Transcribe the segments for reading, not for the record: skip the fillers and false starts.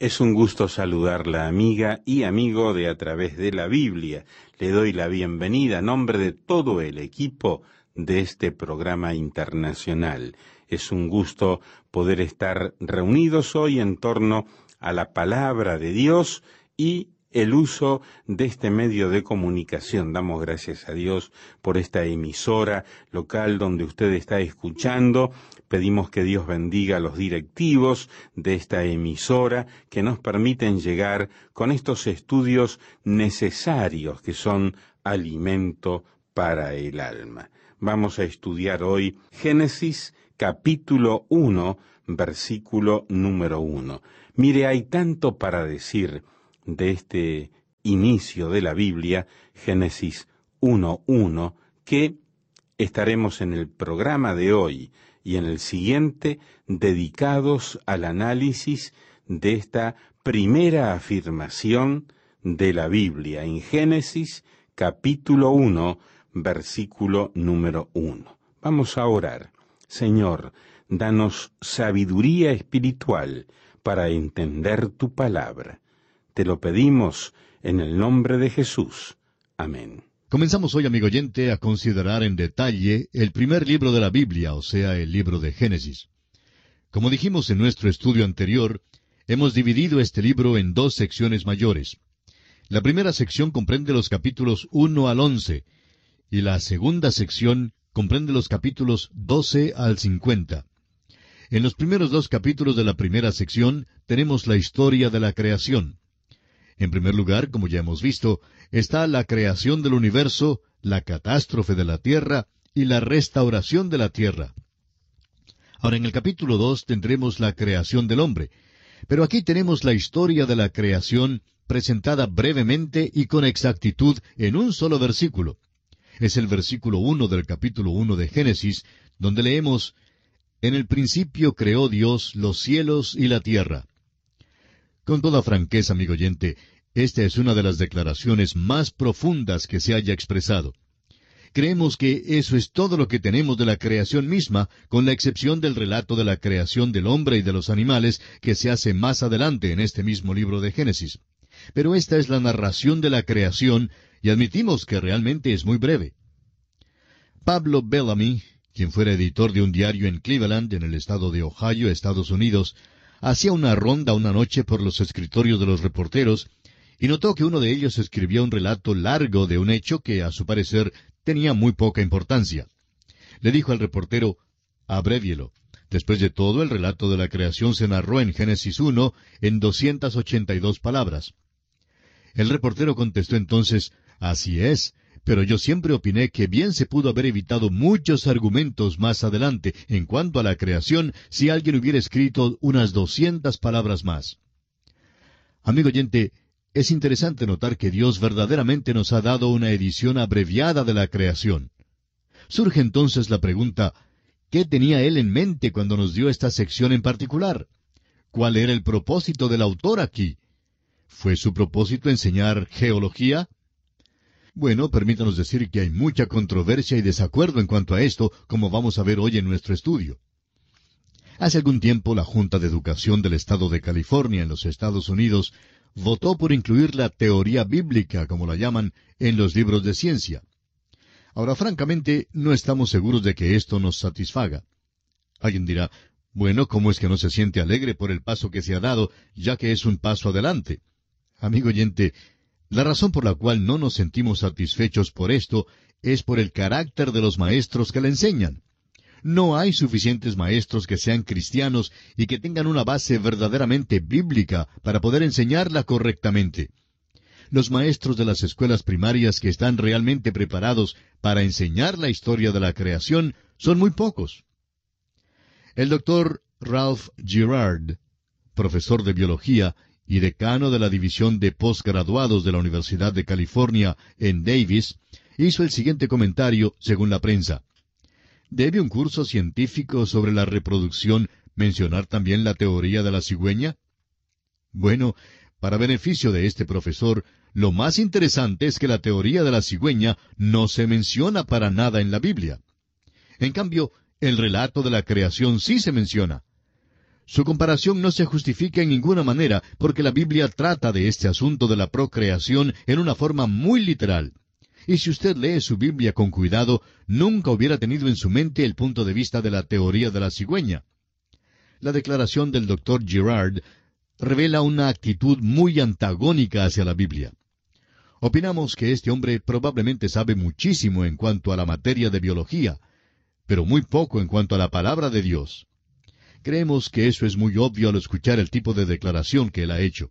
Es un gusto saludarla, amiga y amigo de A Través de la Biblia. Le doy la bienvenida a nombre de todo el equipo de este programa internacional. Es un gusto poder estar reunidos hoy en torno a la palabra de Dios y el uso de este medio de comunicación. Damos gracias a Dios por esta emisora local donde usted está escuchando. Pedimos que Dios bendiga a los directivos de esta emisora que nos permiten llegar con estos estudios necesarios que son alimento para el alma. Vamos a estudiar hoy Génesis capítulo 1, versículo número 1. Mire, hay tanto para decir de este inicio de la Biblia, Génesis 1:1, que estaremos en el programa de hoy y en el siguiente dedicados al análisis de esta primera afirmación de la Biblia en Génesis capítulo 1, versículo número 1. Vamos a orar. Señor, danos sabiduría espiritual para entender tu palabra. Te lo pedimos en el nombre de Jesús. Amén. Comenzamos hoy, amigo oyente, a considerar en detalle el primer libro de la Biblia, o sea, el libro de Génesis. Como dijimos en nuestro estudio anterior, hemos dividido este libro en dos secciones mayores. La primera sección comprende los capítulos 1 al 11, y la segunda sección comprende los capítulos 12 al 50. En los primeros dos capítulos de la primera sección tenemos la historia de la creación. En primer lugar, como ya hemos visto, está la creación del universo, la catástrofe de la tierra y la restauración de la tierra. Ahora, en el capítulo 2 tendremos la creación del hombre, pero aquí tenemos la historia de la creación presentada brevemente y con exactitud en un solo versículo. Es el versículo 1 del capítulo 1 de Génesis, donde leemos: «En el principio creó Dios los cielos y la tierra». Con toda franqueza, amigo oyente, esta es una de las declaraciones más profundas que se haya expresado. Creemos que eso es todo lo que tenemos de la creación misma, con la excepción del relato de la creación del hombre y de los animales que se hace más adelante en este mismo libro de Génesis. Pero esta es la narración de la creación, y admitimos que realmente es muy breve. Pablo Bellamy, quien fuera editor de un diario en Cleveland, en el estado de Ohio, Estados Unidos, hacía una ronda una noche por los escritorios de los reporteros y notó que uno de ellos escribía un relato largo de un hecho que, a su parecer, tenía muy poca importancia. Le dijo al reportero: «Abrévielo. Después de todo, el relato de la creación se narró en Génesis 1 en 282 palabras». El reportero contestó entonces: «Así es, pero yo siempre opiné que bien se pudo haber evitado muchos argumentos más adelante en cuanto a la creación si alguien hubiera escrito unas 200 palabras más». Amigo oyente, es interesante notar que Dios verdaderamente nos ha dado una edición abreviada de la creación. Surge entonces la pregunta: ¿qué tenía Él en mente cuando nos dio esta sección en particular? ¿Cuál era el propósito del autor aquí? ¿Fue su propósito enseñar geología? Bueno, permítanos decir que hay mucha controversia y desacuerdo en cuanto a esto, como vamos a ver hoy en nuestro estudio. Hace algún tiempo, la Junta de Educación del Estado de California, en los Estados Unidos, votó por incluir la teoría bíblica, como la llaman, en los libros de ciencia. Ahora, francamente, no estamos seguros de que esto nos satisfaga. Alguien dirá: «Bueno, ¿cómo es que no se siente alegre por el paso que se ha dado, ya que es un paso adelante?» Amigo oyente, la razón por la cual no nos sentimos satisfechos por esto es por el carácter de los maestros que la enseñan. No hay suficientes maestros que sean cristianos y que tengan una base verdaderamente bíblica para poder enseñarla correctamente. Los maestros de las escuelas primarias que están realmente preparados para enseñar la historia de la creación son muy pocos. El doctor Ralph Girard, profesor de biología y decano de la división de postgraduados de la Universidad de California en Davis, hizo el siguiente comentario según la prensa: ¿debe un curso científico sobre la reproducción mencionar también la teoría de la cigüeña? Bueno, para beneficio de este profesor, lo más interesante es que la teoría de la cigüeña no se menciona para nada en la Biblia. En cambio, el relato de la creación sí se menciona. Su comparación no se justifica en ninguna manera, porque la Biblia trata de este asunto de la procreación en una forma muy literal. Y si usted lee su Biblia con cuidado, nunca hubiera tenido en su mente el punto de vista de la teoría de la cigüeña. La declaración del Dr. Girard revela una actitud muy antagónica hacia la Biblia. Opinamos que este hombre probablemente sabe muchísimo en cuanto a la materia de biología, pero muy poco en cuanto a la palabra de Dios. Creemos que eso es muy obvio al escuchar el tipo de declaración que él ha hecho.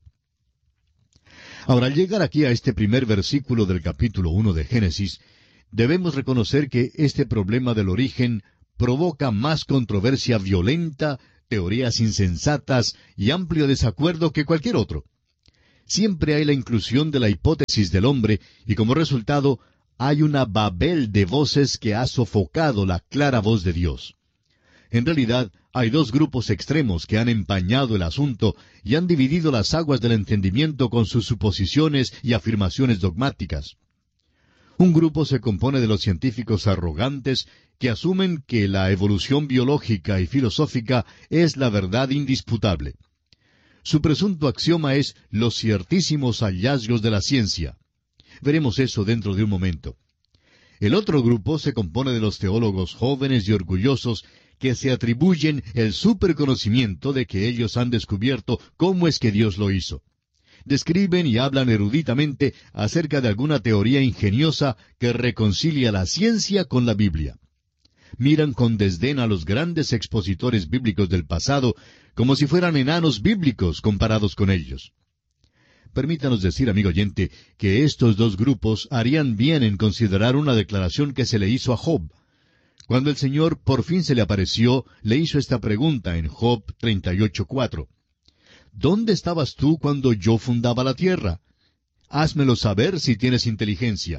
Ahora, al llegar aquí a este primer versículo del capítulo 1 de Génesis, debemos reconocer que este problema del origen provoca más controversia violenta, teorías insensatas y amplio desacuerdo que cualquier otro. Siempre hay la inclusión de la hipótesis del hombre, y como resultado hay una babel de voces que ha sofocado la clara voz de Dios. En realidad, hay dos grupos extremos que han empañado el asunto y han dividido las aguas del entendimiento con sus suposiciones y afirmaciones dogmáticas. Un grupo se compone de los científicos arrogantes que asumen que la evolución biológica y filosófica es la verdad indisputable. Su presunto axioma es los ciertísimos hallazgos de la ciencia. Veremos eso dentro de un momento. El otro grupo se compone de los teólogos jóvenes y orgullosos que se atribuyen el superconocimiento de que ellos han descubierto cómo es que Dios lo hizo. Describen y hablan eruditamente acerca de alguna teoría ingeniosa que reconcilia la ciencia con la Biblia. Miran con desdén a los grandes expositores bíblicos del pasado como si fueran enanos bíblicos comparados con ellos. Permítanos decir, amigo oyente, que estos dos grupos harían bien en considerar una declaración que se le hizo a Job. Cuando el Señor por fin se le apareció, le hizo esta pregunta en Job 38:4. ¿Dónde estabas tú cuando yo fundaba la tierra? Házmelo saber si tienes inteligencia.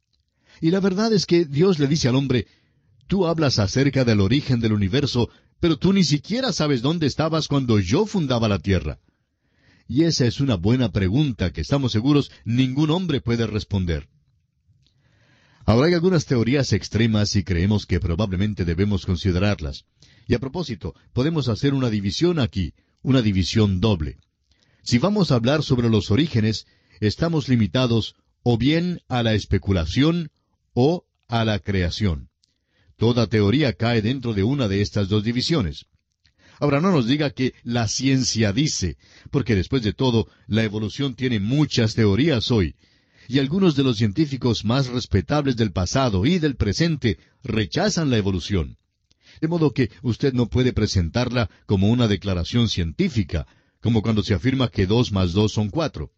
Y la verdad es que Dios le dice al hombre, tú hablas acerca del origen del universo, pero tú ni siquiera sabes dónde estabas cuando yo fundaba la tierra. Y esa es una buena pregunta que estamos seguros ningún hombre puede responder. Ahora hay algunas teorías extremas y creemos que probablemente debemos considerarlas. Y a propósito, podemos hacer una división aquí, una división doble. Si vamos a hablar sobre los orígenes, estamos limitados o bien a la especulación o a la creación. Toda teoría cae dentro de una de estas dos divisiones. Ahora no nos diga que la ciencia dice, porque después de todo, la evolución tiene muchas teorías hoy, y algunos de los científicos más respetables del pasado y del presente rechazan la evolución. De modo que usted no puede presentarla como una declaración científica, como cuando se afirma que 2 más 2 son 4.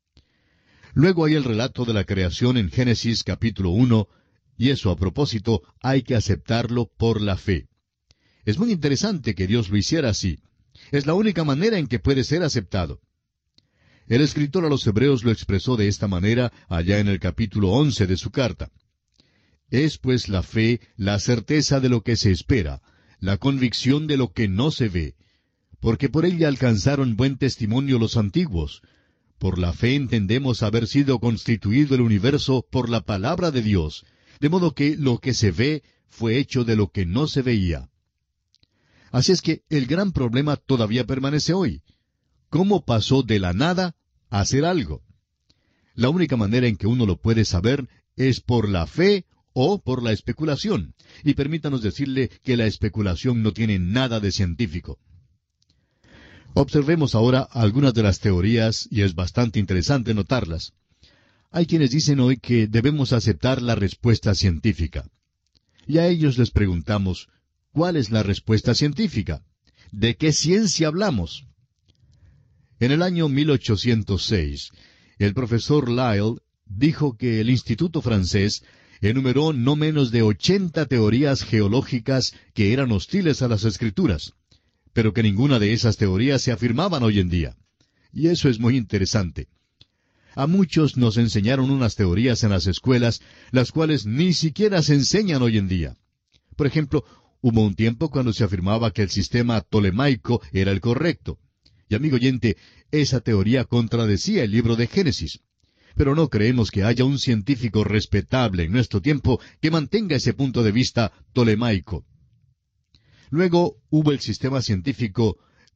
Luego hay el relato de la creación en Génesis capítulo 1, y eso a propósito hay que aceptarlo por la fe. Es muy interesante que Dios lo hiciera así. Es la única manera en que puede ser aceptado. El escritor a los Hebreos lo expresó de esta manera allá en el capítulo 11 de su carta. Es pues la fe la certeza de lo que se espera, la convicción de lo que no se ve, porque por ella alcanzaron buen testimonio los antiguos. Por la fe entendemos haber sido constituido el universo por la palabra de Dios, de modo que lo que se ve fue hecho de lo que no se veía. Así es que el gran problema todavía permanece hoy. ¿Cómo pasó de la nada a hacer algo? La única manera en que uno lo puede saber es por la fe o por la especulación. Y permítanos decirle que la especulación no tiene nada de científico. Observemos ahora algunas de las teorías, y es bastante interesante notarlas. Hay quienes dicen hoy que debemos aceptar la respuesta científica. Y a ellos les preguntamos, ¿cuál es la respuesta científica? ¿De qué ciencia hablamos? En el año 1806, el profesor Lyell dijo que el Instituto francés enumeró no menos de 80 teorías geológicas que eran hostiles a las Escrituras, pero que ninguna de esas teorías se afirmaban hoy en día. Y eso es muy interesante. A muchos nos enseñaron unas teorías en las escuelas, las cuales ni siquiera se enseñan hoy en día. Por ejemplo, hubo un tiempo cuando se afirmaba que el sistema tolemaico era el correcto. Y amigo oyente, esa teoría contradecía el libro de Génesis. Pero no creemos que haya un científico respetable en nuestro tiempo que mantenga ese punto de vista tolemaico. Luego hubo el sistema científico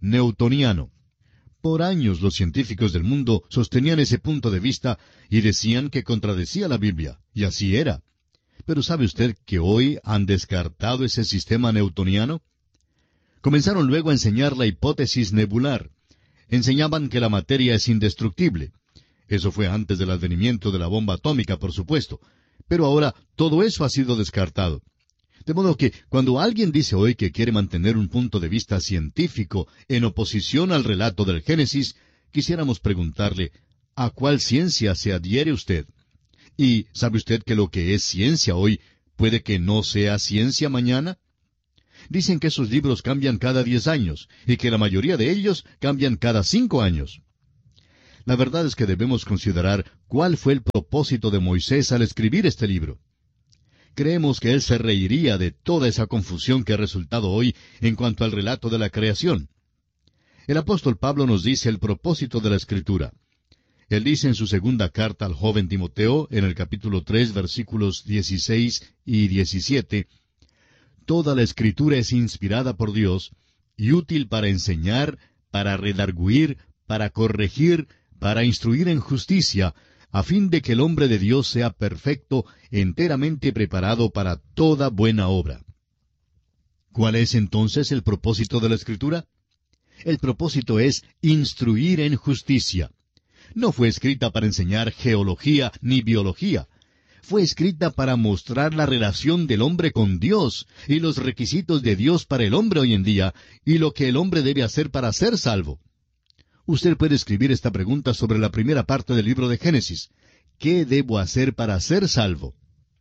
newtoniano. Por años los científicos del mundo sostenían ese punto de vista y decían que contradecía la Biblia, y así era. Pero ¿sabe usted que hoy han descartado ese sistema newtoniano? Comenzaron luego a enseñar la hipótesis nebular. Enseñaban que la materia es indestructible. Eso fue antes del advenimiento de la bomba atómica, por supuesto. Pero ahora todo eso ha sido descartado. De modo que cuando alguien dice hoy que quiere mantener un punto de vista científico en oposición al relato del Génesis, quisiéramos preguntarle, ¿a cuál ciencia se adhiere usted? ¿Y sabe usted que lo que es ciencia hoy puede que no sea ciencia mañana? Dicen que esos libros cambian cada 10 años, y que la mayoría de ellos cambian cada 5 años. La verdad es que debemos considerar cuál fue el propósito de Moisés al escribir este libro. Creemos que él se reiría de toda esa confusión que ha resultado hoy en cuanto al relato de la creación. El apóstol Pablo nos dice el propósito de la Escritura. Él dice en su segunda carta al joven Timoteo, en el capítulo 3, versículos 16 y 17, «Toda la Escritura es inspirada por Dios y útil para enseñar, para redarguir, para corregir, para instruir en justicia, a fin de que el hombre de Dios sea perfecto, enteramente preparado para toda buena obra». ¿Cuál es entonces el propósito de la Escritura? El propósito es instruir en justicia. No fue escrita para enseñar geología ni biología. Fue escrita para mostrar la relación del hombre con Dios y los requisitos de Dios para el hombre hoy en día y lo que el hombre debe hacer para ser salvo. Usted puede escribir esta pregunta sobre la primera parte del libro de Génesis. ¿Qué debo hacer para ser salvo?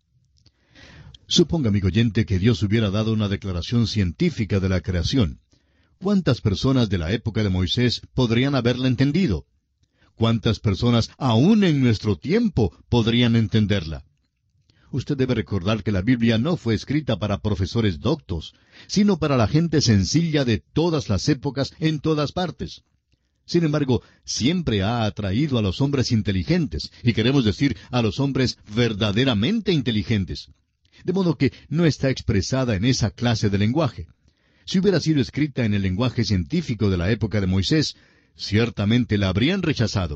Suponga, amigo oyente, que Dios hubiera dado una declaración científica de la creación. ¿Cuántas personas de la época de Moisés podrían haberla entendido? ¿Cuántas personas, aún en nuestro tiempo, podrían entenderla? Usted debe recordar que la Biblia no fue escrita para profesores doctos, sino para la gente sencilla de todas las épocas en todas partes. Sin embargo, siempre ha atraído a los hombres inteligentes, y queremos decir a los hombres verdaderamente inteligentes. De modo que no está expresada en esa clase de lenguaje. Si hubiera sido escrita en el lenguaje científico de la época de Moisés, ciertamente la habrían rechazado.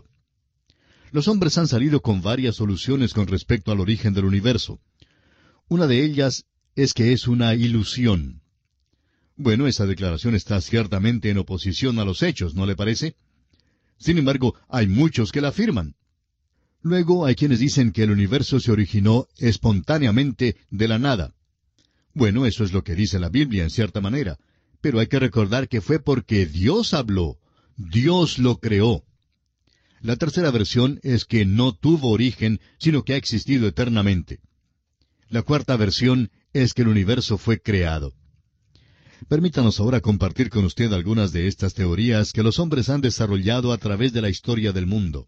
Los hombres han salido con varias soluciones con respecto al origen del universo. Una de ellas es que es una ilusión. Bueno, esa declaración está ciertamente en oposición a los hechos, ¿no le parece? Sin embargo, hay muchos que la afirman. Luego hay quienes dicen que el universo se originó espontáneamente de la nada. Bueno, eso es lo que dice la Biblia en cierta manera, pero hay que recordar que fue porque Dios habló. Dios lo creó. La tercera versión es que no tuvo origen, sino que ha existido eternamente. La cuarta versión es que el universo fue creado. Permítanos ahora compartir con usted algunas de estas teorías que los hombres han desarrollado a través de la historia del mundo.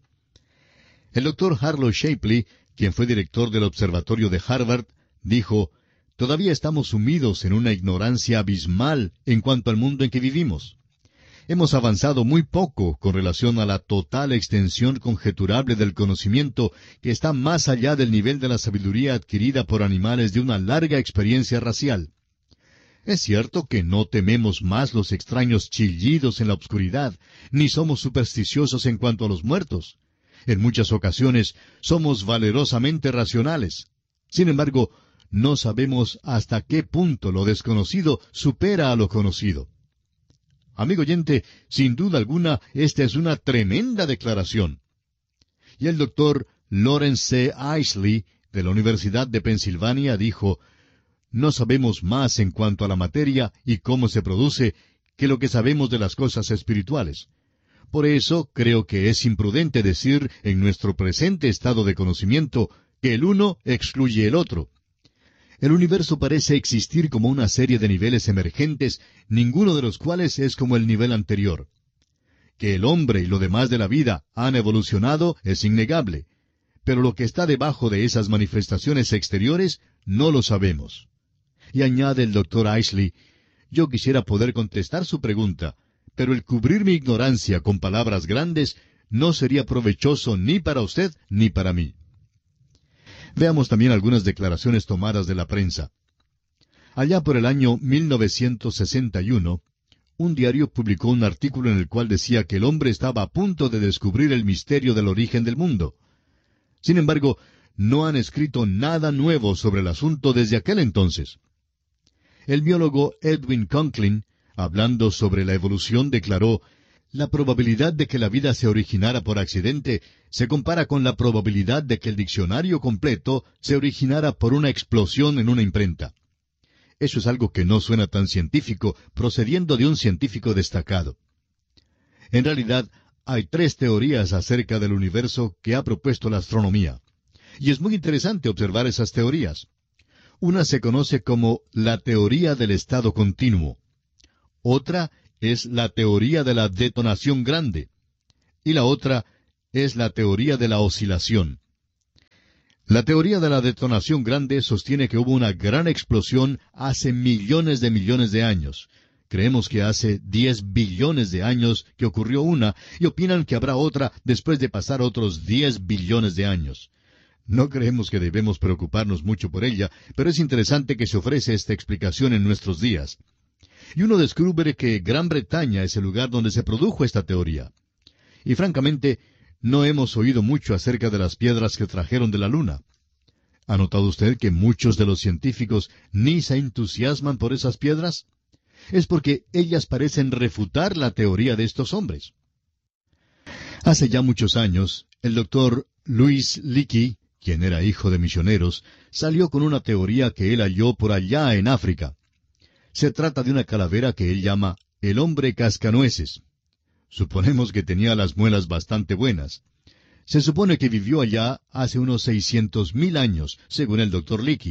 El doctor Harlow Shapley, quien fue director del Observatorio de Harvard, dijo, «Todavía estamos sumidos en una ignorancia abismal en cuanto al mundo en que vivimos. Hemos avanzado muy poco con relación a la total extensión conjeturable del conocimiento que está más allá del nivel de la sabiduría adquirida por animales de una larga experiencia racial. Es cierto que no tememos más los extraños chillidos en la obscuridad, ni somos supersticiosos en cuanto a los muertos. En muchas ocasiones somos valerosamente racionales. Sin embargo, no sabemos hasta qué punto lo desconocido supera a lo conocido». Amigo oyente, sin duda alguna, esta es una tremenda declaración. Y el doctor Lawrence C. Isley, de la Universidad de Pensilvania, dijo, «No sabemos más en cuanto a la materia y cómo se produce que lo que sabemos de las cosas espirituales. Por eso creo que es imprudente decir, en nuestro presente estado de conocimiento, que el uno excluye el otro. El universo parece existir como una serie de niveles emergentes, ninguno de los cuales es como el nivel anterior. Que el hombre y lo demás de la vida han evolucionado es innegable, pero lo que está debajo de esas manifestaciones exteriores no lo sabemos». Y añade el doctor Isley, «Yo quisiera poder contestar su pregunta, pero el cubrir mi ignorancia con palabras grandes no sería provechoso ni para usted ni para mí». Veamos también algunas declaraciones tomadas de la prensa. Allá por el año 1961, un diario publicó un artículo en el cual decía que el hombre estaba a punto de descubrir el misterio del origen del mundo. Sin embargo, no han escrito nada nuevo sobre el asunto desde aquel entonces. El biólogo Edwin Conklin, hablando sobre la evolución, declaró: la probabilidad de que la vida se originara por accidente se compara con la probabilidad de que el diccionario completo se originara por una explosión en una imprenta. Eso es algo que no suena tan científico, procediendo de un científico destacado. En realidad, hay 3 teorías acerca del universo que ha propuesto la astronomía. Y es muy interesante observar esas teorías. Una se conoce como la teoría del estado continuo. Otra es la teoría de la detonación grande. Y la otra es la teoría de la oscilación. La teoría de la detonación grande sostiene que hubo una gran explosión hace millones de años. Creemos que hace 10 billones de años que ocurrió una, y opinan que habrá otra después de pasar otros 10 billones de años. No creemos que debemos preocuparnos mucho por ella, pero es interesante que se ofrece esta explicación en nuestros días. Y uno descubre que Gran Bretaña es el lugar donde se produjo esta teoría. Y francamente, no hemos oído mucho acerca de las piedras que trajeron de la Luna. ¿Ha notado usted que muchos de los científicos ni se entusiasman por esas piedras? Es porque ellas parecen refutar la teoría de estos hombres. Hace ya muchos años, el doctor Louis Leakey, quien era hijo de misioneros, salió con una teoría que él halló por allá en África. Se trata de una calavera que él llama el hombre cascanueces. Suponemos que tenía las muelas bastante buenas. Se supone que vivió allá hace unos 600,000 años, según el doctor Leakey.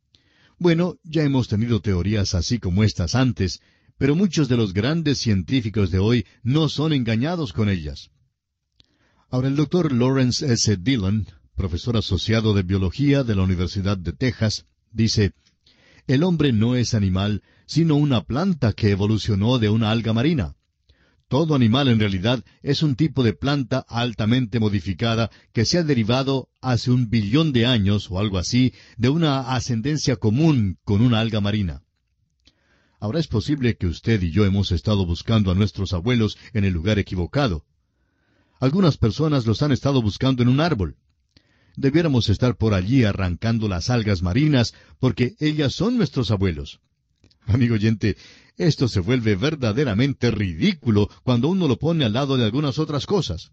Bueno, ya hemos tenido teorías así como estas antes, pero muchos de los grandes científicos de hoy no son engañados con ellas. Ahora, el doctor Lawrence S. Dillon, profesor asociado de biología de la Universidad de Texas, dice: el hombre no es animal, sino una planta que evolucionó de una alga marina. Todo animal en realidad es un tipo de planta altamente modificada que se ha derivado hace 1 billón de años o algo así de una ascendencia común con una alga marina. Ahora es posible que usted y yo hemos estado buscando a nuestros abuelos en el lugar equivocado. Algunas personas los han estado buscando en un árbol. Debiéramos estar por allí arrancando las algas marinas porque ellas son nuestros abuelos. Amigo oyente, esto se vuelve verdaderamente ridículo cuando uno lo pone al lado de algunas otras cosas.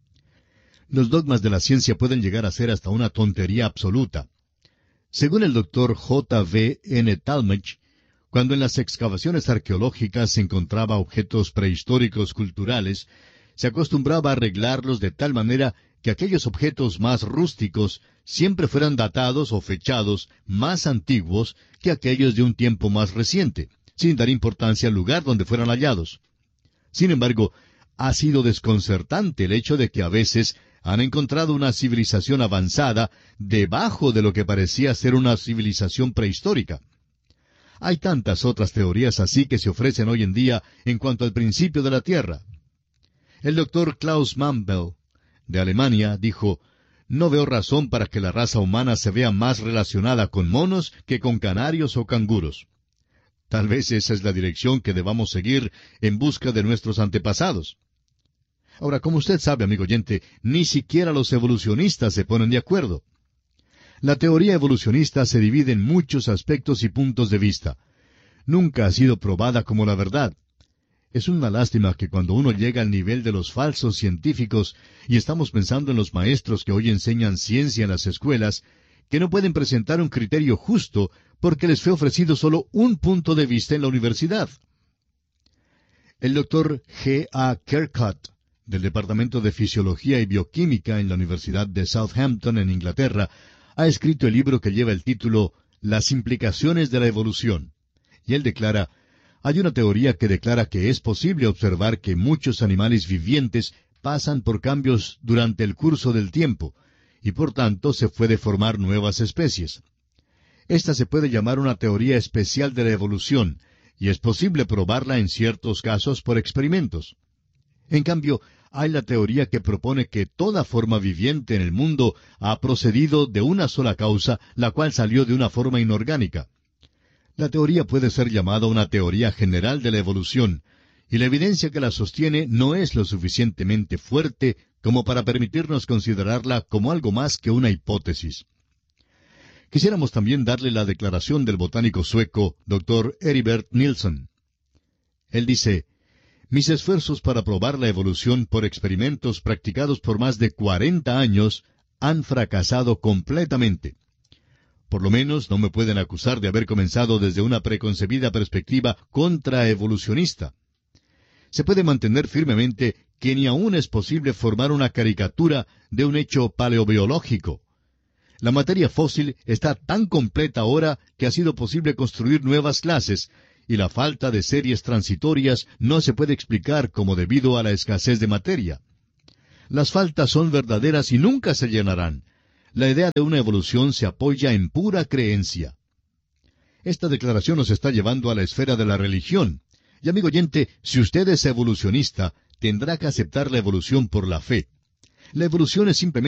Los dogmas de la ciencia pueden llegar a ser hasta una tontería absoluta. Según el doctor J. N. Talmage, cuando en las excavaciones arqueológicas se encontraba objetos prehistóricos culturales, se acostumbraba a arreglarlos de tal manera que aquellos objetos más rústicos siempre fueran datados o fechados más antiguos que aquellos de un tiempo más reciente, sin dar importancia al lugar donde fueran hallados. Sin embargo, ha sido desconcertante el hecho de que a veces han encontrado una civilización avanzada debajo de lo que parecía ser una civilización prehistórica. Hay tantas otras teorías así que se ofrecen hoy en día en cuanto al principio de la Tierra. El doctor Klaus Mantel, de Alemania, dijo: no veo razón para que la raza humana se vea más relacionada con monos que con canarios o canguros. Tal vez esa es la dirección que debamos seguir en busca de nuestros antepasados. Ahora, como usted sabe, amigo oyente, ni siquiera los evolucionistas se ponen de acuerdo. La teoría evolucionista se divide en muchos aspectos y puntos de vista. Nunca ha sido probada como la verdad. Es una lástima que cuando uno llega al nivel de los falsos científicos, y estamos pensando en los maestros que hoy enseñan ciencia en las escuelas, que no pueden presentar un criterio justo porque les fue ofrecido solo un punto de vista en la universidad. El doctor G. A. Kercott, del Departamento de Fisiología y Bioquímica en la Universidad de Southampton, en Inglaterra, ha escrito el libro que lleva el título Las implicaciones de la evolución. Y él declara: hay una teoría que declara que es posible observar que muchos animales vivientes pasan por cambios durante el curso del tiempo, y por tanto se puede formar nuevas especies. Esta se puede llamar una teoría especial de la evolución, y es posible probarla en ciertos casos por experimentos. En cambio, hay la teoría que propone que toda forma viviente en el mundo ha procedido de una sola causa, la cual salió de una forma inorgánica. La teoría puede ser llamada una teoría general de la evolución, y la evidencia que la sostiene no es lo suficientemente fuerte como para permitirnos considerarla como algo más que una hipótesis. Quisiéramos también darle la declaración del botánico sueco, Dr. Heribert Nilsson. Él dice: mis esfuerzos para probar la evolución por experimentos practicados por más de 40 años han fracasado completamente. Por lo menos no me pueden acusar de haber comenzado desde una preconcebida perspectiva contraevolucionista. Se puede mantener firmemente que ni aún es posible formar una caricatura de un hecho paleobiológico. La materia fósil está tan completa ahora que ha sido posible construir nuevas clases, y la falta de series transitorias no se puede explicar como debido a la escasez de materia. Las faltas son verdaderas y nunca se llenarán. La idea de una evolución se apoya en pura creencia. Esta declaración nos está llevando a la esfera de la religión. Y amigo oyente, si usted es evolucionista, tendrá que aceptar la evolución por la fe. La evolución es simplemente